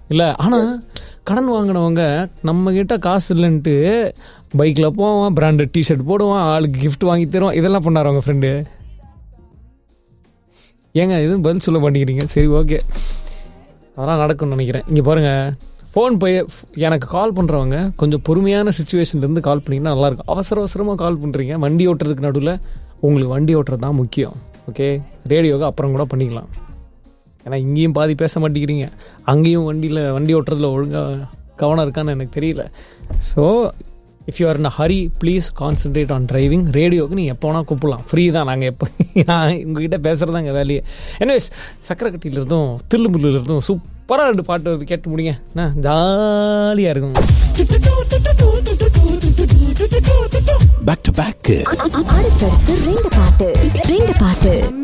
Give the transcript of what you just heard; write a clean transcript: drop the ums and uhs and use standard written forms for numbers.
இல்லை. ஆனால் கடன் வாங்கினவங்க நம்மக்கிட்ட காசு இல்லைன்ட்டு பைக்கில் போவான், பிராண்டட் டிஷர்ட் போடுவான், ஆளுக்கு கிஃப்ட் வாங்கி தருவான், இதெல்லாம் பண்ணார் அவங்க ஃப்ரெண்டு. ஏங்க எதுவும் பதில் சொல்ல மாட்டேங்கிறீங்க? சரி, ஓகே, அதெல்லாம் நடக்கும்னு நினைக்கிறேன். இங்கே பாருங்கள், ஃபோன் போய் எனக்கு கால் பண்ணுறவங்க கொஞ்சம் பொறுமையான சுச்சுவேஷன்லேருந்து கால் பண்ணிங்கன்னா நல்லாயிருக்கும். அவசரமாக கால் பண்ணுறீங்க, வண்டி ஓட்டுறதுக்கு நடுவில். உங்களுக்கு வண்டி ஓட்டுறது தான் முக்கியம். ஓகே, ரேடியோவுக்கு அப்புறம் கூட பண்ணிக்கலாம். ஏன்னா இங்கேயும் பாதி பேச மாட்டேங்கிறீங்க, அங்கேயும் வண்டி ஓட்டுறதுல ஒழுங்காக கவனம் இருக்கான்னு எனக்கு தெரியல. So if you are in a Hari, please concentrate on driving. ரேடியோவுக்கு நீங்கள் எப்போ வேணால் கூப்பிடலாம், ஃப்ரீ தான். நாங்கள் எப்போ நான் உங்ககிட்ட பேசுகிறதாங்க வேலையே. எனிவேஸ், சக்கரக்கட்டியிலிருந்தும் தில்லுமுல்லிருந்தும் சூப்பராக 2 பாட்டு வருது, கேட்டு முடிங்க. ஜாலியாக இருக்கும். Back to back. அடுத்தடுத்து 2 பாட்டு.